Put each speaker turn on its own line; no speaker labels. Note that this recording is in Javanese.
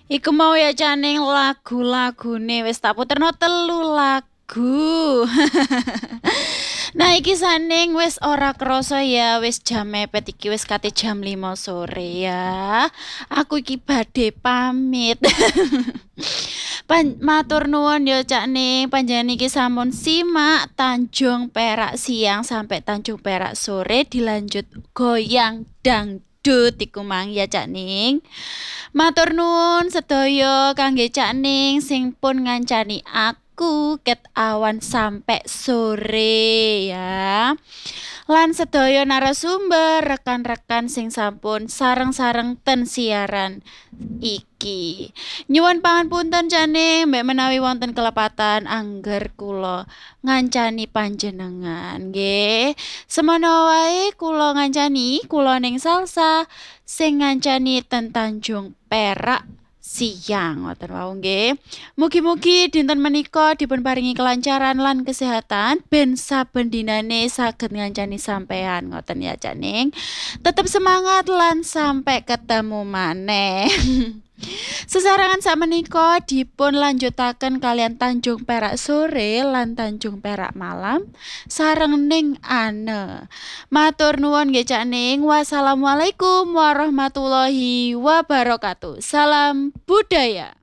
Iku mau ya Caning lagu-lagune wis tak puterno 3 lagu. Nah iki saning wis ora krasa ya wis jam mepet iki wis kate jam 5 sore ya. Aku iki badhe pamit. Matur nuwun ya Cak Ning, panjenengan iki sampun simak Tanjung Perak siang sampai Tanjung Perak sore dilanjut goyang dangdut iku mang ya Cak Ning. Matur nuwun sedaya kangge Cak Ning sing pun ngancani aku ket awan sampai sore ya. Lan sedaya narasumber rekan-rekan sing sampun sareng-sareng ten siaran iki. Nyuwun pangapunten jane mbek menawi wonten kelepatan angger kula ngancani panjenengan nggih. Semono wae kula ngancani kula ning Salsa sing ngancani ten Tanjung Perak siang ngoten wau nggih. Mugi-mugi dinten menika dipun paringi kelancaran lan kesehatan ben saben dinane saged ngancani sampean ngoten ya Caning. Tetep semangat lan sampai ketemu maneh. Sesarangan sakmenika dipun lanjutaken kalian Tanjung Perak sore lan Tanjung Perak malam sareng ning Ane. Matur nuwun nggih Cak Ning. Wassalamualaikum warahmatullahi wabarakatuh. Salam budaya.